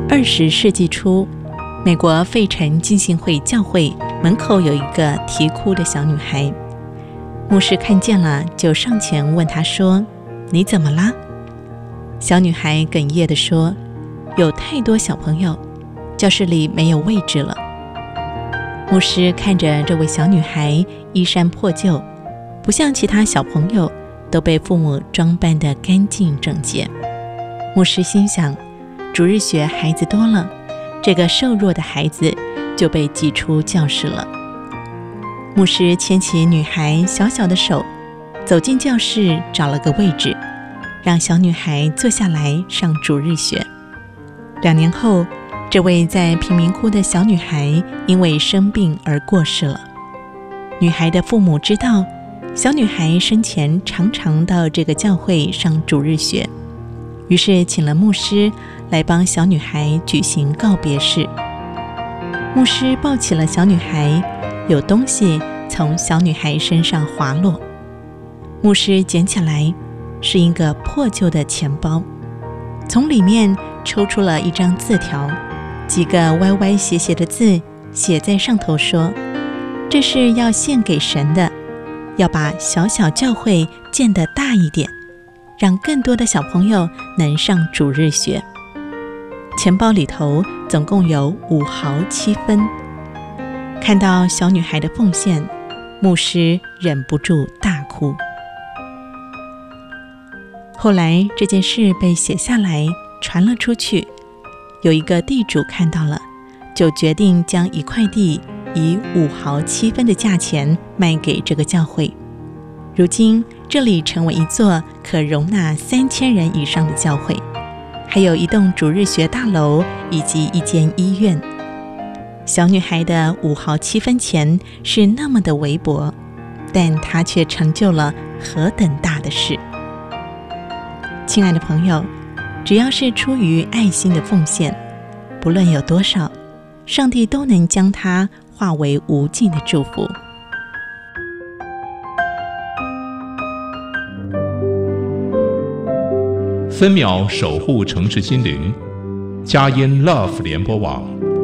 20世纪初，美国费城浸信会教会门口有一个啼哭的小女孩，牧师看见了，就上前问她说：“你怎么啦？”小女孩哽咽地说：“有太多小朋友，教室里没有位置了。”牧师看着这位小女孩衣衫破旧，不像其他小朋友都被父母装扮得干净整洁。牧师心想，主日学孩子多了，这个瘦弱的孩子就被挤出教室了。牧师牵起女孩小小的手，走进教室，找了个位置，让小女孩坐下来上主日学。2年后，这位在贫民窟的小女孩因为生病而过世了。女孩的父母知道，小女孩生前常常到这个教会上主日学，于是请了牧师来帮小女孩举行告别式。牧师抱起了小女孩，有东西从小女孩身上滑落。牧师捡起来，是一个破旧的钱包，从里面抽出了一张字条，几个歪歪斜斜的字写在上头，说：“这是要献给神的，要把小小教会建得大一点，让更多的小朋友能上主日学。”钱包里头总共有5毫7分。看到小女孩的奉献，牧师忍不住大哭。后来这件事被写下来，传了出去，有一个地主看到了，就决定将一块地以5毫7分的价钱卖给这个教会。如今这里成为一座可容纳3000人以上的教会，还有一栋主日学大楼以及一间医院。小女孩的5毫7分钱是那么的微薄，但她却成就了何等大的事。亲爱的朋友，只要是出于爱心的奉献，不论有多少，上帝都能将它化为无尽的祝福。 分秒守护城市心灵，佳音 Love 联播网。